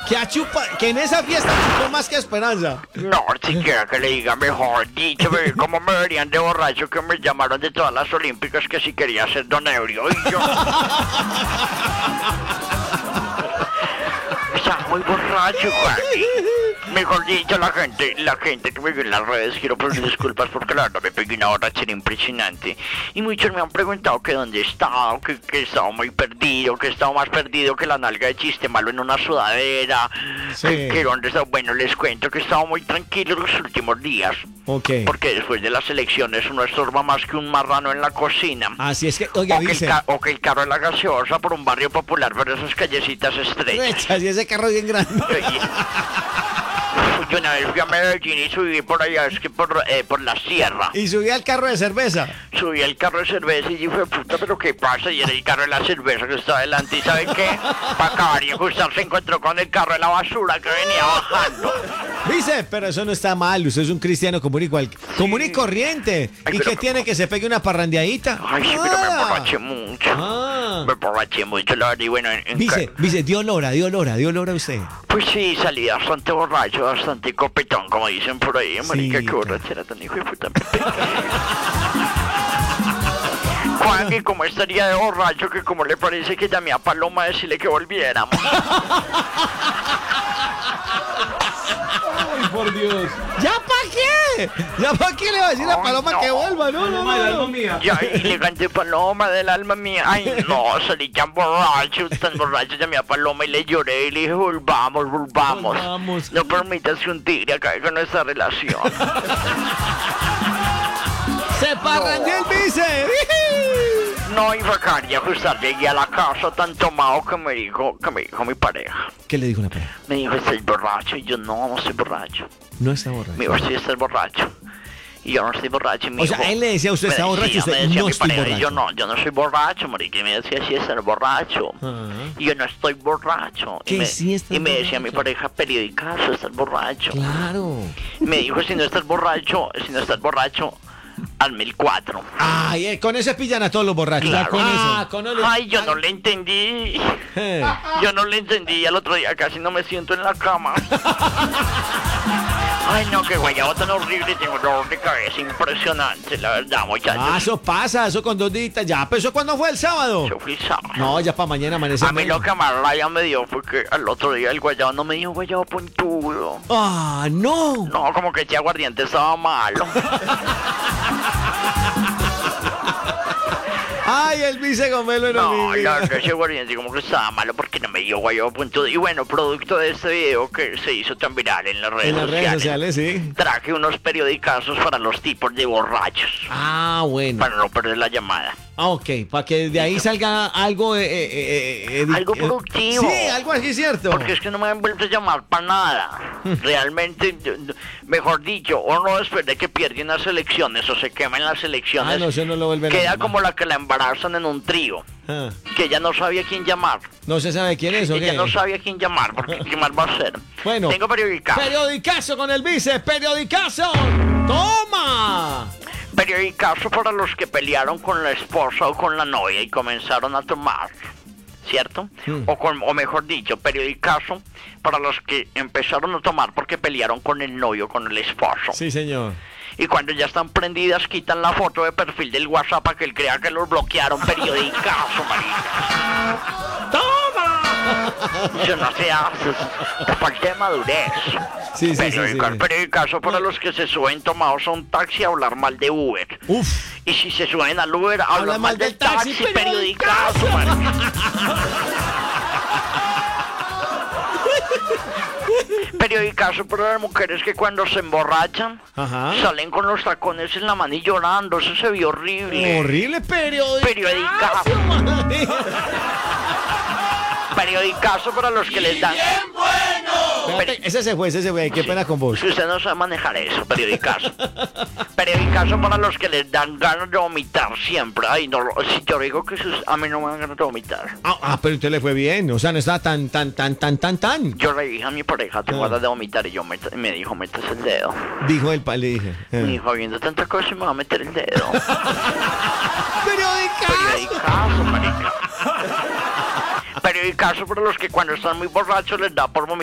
que en esa fiesta chupó más que Esperanza. No, siquiera que le diga mejor dicho, como me verían de borracho que me llamaron de todas las olímpicas que si quería ser don Ebrio y yo. Está muy borracho, Juan. Mejor dicho, la gente que me vio en las redes, quiero pedir disculpas porque la verdad me pegué una borrachera impresionante. Y muchos me han preguntado que dónde estaba, que estaba muy perdido, que estaba más perdido que la nalga de Chiste Malo en una sudadera. Sí. Que dónde estaba. Bueno, les cuento que estaba muy tranquilo los últimos días. Ok. Porque después de las elecciones uno estorba más que un marrano en la cocina. Así es que, oiga, dice. O que el carro de la gaseosa por un barrio popular, pero esas callecitas estrechas. Y ese carro bien grande. Yo una vez fui a Medellín y subí por allá, es que por la sierra. Y subí al carro de cerveza. Subí al carro de cerveza y dije, puta, pero ¿qué pasa? Y era el carro de la cerveza que estaba adelante. ¿Y saben qué? Para acabar y ajustar se encontró con el carro de la basura que venía bajando. Dice, pero eso no está mal. Usted es un cristiano común y corriente. Ay, ¿Y pero qué tiene que se pegue una parrandeadita? Ay, sí, pero me emborraché mucho. Me emborraché mucho, la verdad. Y bueno, Dice, dio lora usted. pues sí, salí bastante borracho, bastante copetón, como dicen por ahí. Marica, qué claro. borrachera tan hijo de puta. Juan, ¿y cómo estaría de borracho? Que como le parece que llamé a Paloma a decirle que volviéramos. Ay, por Dios. ¿Ya para qué? ¿Ya para qué le va a decir a Paloma no. que vuelva? No. Ya, y le canté Paloma del alma mía. Ay, no, salí tan borracho, llamé a Paloma y le lloré y le dije, volvamos. No permitas que un tigre acabe con nuestra relación. Se parrandeó el vice. No iba a acabar de ajustar, llegué a la casa tan tomado que me dijo mi pareja. ¿Qué le dijo una pareja? Me dijo, ¿estás borracho? Y yo, no estoy borracho. No está borracho. Me dijo, sí, estás borracho. Y yo no estoy borracho. Y me O sea, dijo, él le decía, usted está borracho, usted me decía no mi estoy pareja, borracho. y yo no soy borracho, marica. Y me decía, sí, estás borracho. Y yo no estoy borracho. ¿Qué sí estás y me decía mi borracho? pareja, periodicazo, estás borracho. Claro. Y me dijo, si no estás borracho, hazme el 4. Ay, con eso pillan a todos los borrachos. Claro. Ya con eso. Con eso. Ay, yo no le entendí. Yo no le entendí. Y al otro día casi no me siento en la cama. Ay, no, qué guayabo tan horrible. Tengo un dolor de cabeza impresionante, la verdad, muchachos. Eso pasa, eso con 2 días. Ya, pero eso cuando fue el sábado. Yo fui el sábado. No, ya para mañana amanece. A mí lo que más rabia me dio fue que al otro día el guayabo no me dijo guayabo puntudo. Ah, no. No, como que ese aguardiente estaba malo. Ay, el vice Gomelo No, la verdad, ese aguardiente como que estaba malo porque no me dio guayabo puntudo. Y bueno, producto de este video que se hizo tan viral en las redes sociales, sí. traje unos periodicazos para los tipos de borrachos. Ah, bueno. Para no perder la llamada. Ah, ok, para que de ahí salga algo... Algo productivo. Sí, algo así, ¿cierto? Porque es que no me han vuelto a llamar para nada. Realmente, mejor dicho, uno después de que pierde unas elecciones o se quema en las elecciones, no, eso no lo vuelven a queda llamar. como la que la embarazan en un trío. Ah. Que ella no sabía quién llamar. No se sabe quién es, ¿o Ella qué? no sabía quién llamar, porque ¿qué más va a hacer? Bueno. Tengo periodicazo. Periodicazo con el vice, periodicazo. ¡Toma! Periodicazo para los que pelearon con la esposa o con la novia y comenzaron a tomar, ¿cierto? O mejor dicho, periodicazo para los que empezaron a tomar porque pelearon con el novio, con el esposo. Sí, señor. Y cuando ya están prendidas, quitan la foto de perfil del WhatsApp para que él crea que los bloquearon. Periodicazo, marica. ¡Toma! Eso no se hace. Es falta de madurez. Sí. Periodicazo para los que se suben tomados a un taxi a hablar mal de Uber. Uf. Y si se suben al Uber, hablan mal del taxi. Periodicazo, marica. Periodicazo para las mujeres que cuando se emborrachan salen con los tacones en la mano y llorando. Eso se vio horrible. Horrible periodicazo. Periodicazo para los que les dan... Ese se fue, qué pena con vos. Si usted no sabe manejar eso, periodicazo. Periodicazo para los que les dan ganas de vomitar siempre. Ay, no, si yo digo que a mí no me dan ganas de vomitar. Pero usted le fue bien, o sea, no estaba tan. Yo le dije a mi pareja, tengo ganas de vomitar, y me dijo, metes el dedo. Dijo el le dije. Me dijo, viendo tanta cosa, me va a meter el dedo. Periodicazo, marica. Periodicazo para los que cuando están muy borrachos les da por vomitar.